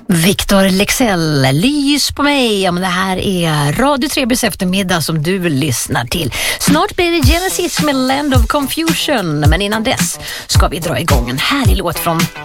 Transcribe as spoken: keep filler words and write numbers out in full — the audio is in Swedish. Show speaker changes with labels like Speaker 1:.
Speaker 1: Victor Leksell, lys på mig. Ja, men det här är Radio Trebys eftermiddag som du lyssnar till. Snart blir det Genesis med Land of Confusion. Men innan dess ska vi dra igång en härlig låt från